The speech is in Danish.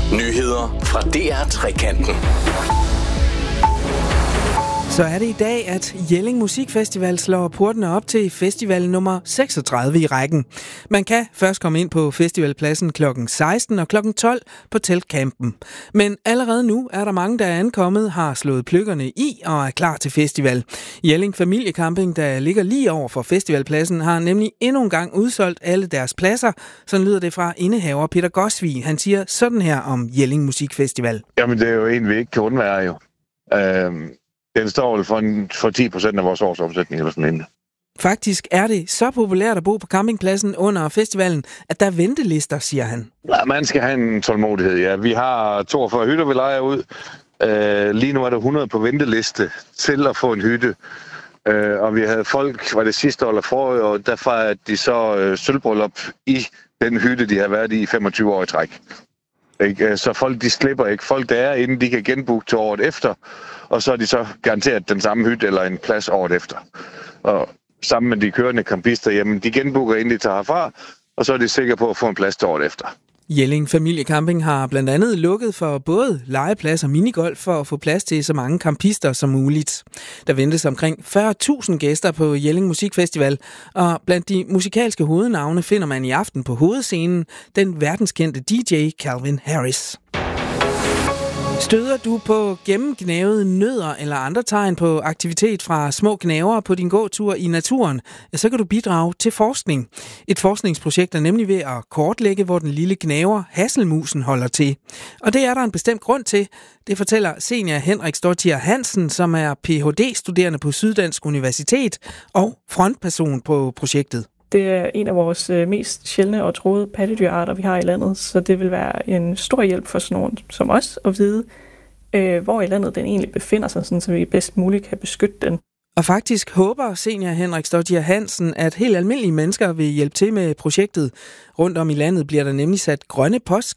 Nyheder fra DR Trekanten. Så er det i dag, at Jelling Musikfestival slår portene op til festival nummer 36 i rækken. Man kan først komme ind på festivalpladsen kl. 16 og kl. 12 på teltcampen. Men allerede nu er der mange, der er ankommet, har slået pløkkerne i og er klar til festival. Jelling Familiecamping, der ligger lige over for festivalpladsen, har nemlig endnu en gang udsolgt alle deres pladser. Sådan lyder det fra indehaver Peter Gosvig. Han siger sådan her om Jelling Musikfestival. Jamen det er jo en, vi ikke kan undvære jo. Den står vel for 10% af vores årsomsætning eller sådan noget. Faktisk er det så populært at bo på campingpladsen under festivalen, at der er ventelister, siger han. Ja, man skal have en tålmodighed, ja. Vi har 42 hytter, vi lejer ud. Lige nu er der 100 på venteliste til at få en hytte. Og vi havde folk, var det sidste år eller forrige år, der fejrede de så sølvbryllup i den hytte, de har været i 25 år i træk. Ikke? Så folk, de slipper ikke. Folk, der er inde, de kan genbooke til året efter, og så er de så garanteret den samme hytte eller en plads året efter. Og sammen med de kørende campister, jamen, de genbooker inden de tager herfra, og så er de sikre på at få en plads til året efter. Jelling Familiecamping har blandt andet lukket for både legeplads og minigolf for at få plads til så mange campister som muligt. Der ventes omkring 40.000 gæster på Jelling Musikfestival, og blandt de musikalske hovednavne finder man i aften på hovedscenen den verdenskendte DJ Calvin Harris. Støder du på gennemgnavede nødder eller andre tegn på aktivitet fra små gnaver på din gåtur i naturen, så kan du bidrage til forskning. Et forskningsprojekt er nemlig ved at kortlægge, hvor den lille gnaver hasselmusen holder til. Og det er der en bestemt grund til. Det fortæller senior Henrik Stortier Hansen, som er Ph.D.-studerende på Syddansk Universitet og frontperson på projektet. Det er en af vores mest sjældne og truede pattedyrarter, vi har i landet, så det vil være en stor hjælp for sådan nogen som os at vide, hvor i landet den egentlig befinder sig, sådan, så vi bedst muligt kan beskytte den. Og faktisk håber senior Henrik Stortier Hansen, at helt almindelige mennesker vil hjælpe til med projektet. Rundt om i landet bliver der nemlig sat grønne